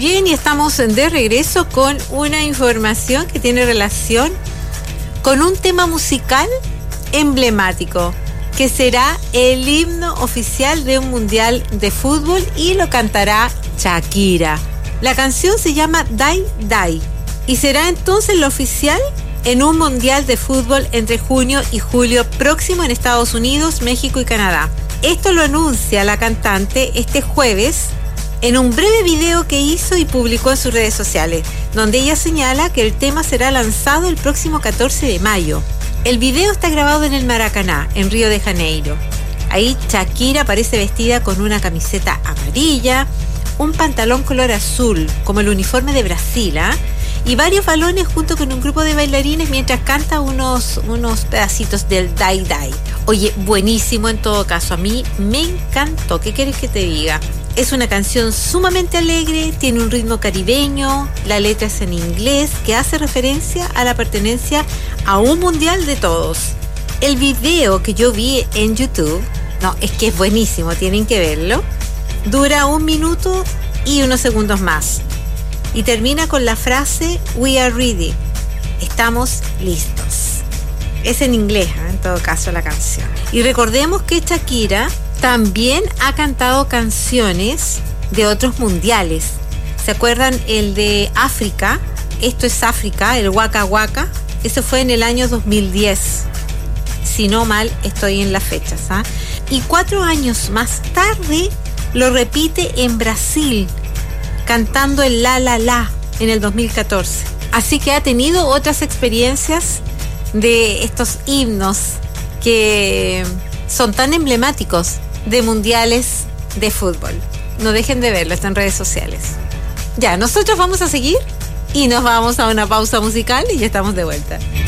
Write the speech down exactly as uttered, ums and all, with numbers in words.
Bien, y estamos de regreso con una información que tiene relación con un tema musical emblemático, que será el himno oficial de un mundial de fútbol y lo cantará Shakira. La canción se llama Die Die y será entonces la oficial en un mundial de fútbol entre junio y julio próximo en Estados Unidos, México y Canadá. Esto lo anuncia la cantante este jueves en un breve video que hizo y publicó en sus redes sociales, donde ella señala que el tema será lanzado el próximo catorce de mayo. El video está grabado en el Maracaná, en Río de Janeiro. Ahí Shakira aparece vestida con una camiseta amarilla, un pantalón color azul, como el uniforme de Brasil, ¿eh? y varios balones junto con un grupo de bailarines mientras canta unos, unos pedacitos del Die Die. Oye, buenísimo en todo caso, a mí me encantó. ¿Qué quieres que te diga? Es una canción sumamente alegre, tiene un ritmo caribeño, la letra es en inglés, que hace referencia a la pertenencia a un mundial de todos. El video que yo vi en YouTube, no, es que es buenísimo, tienen que verlo, dura un minuto y unos segundos más. Y termina con la frase We are ready, estamos listos. Es en inglés, ¿eh? en todo caso, la canción. Y recordemos que Shakira también ha cantado canciones de otros mundiales. ¿Se acuerdan el de África? Esto es África, el Waka Waka. Ese fue en el año dos mil diez. Si no mal estoy en las fechas. ¿eh? Y cuatro años más tarde lo repite en Brasil, cantando el La La La en el dos mil catorce. Así que ha tenido otras experiencias de estos himnos que son tan emblemáticos de mundiales de fútbol. No dejen de verlo, está en redes sociales. Ya, nosotros vamos a seguir y nos vamos a una pausa musical y ya estamos de vuelta.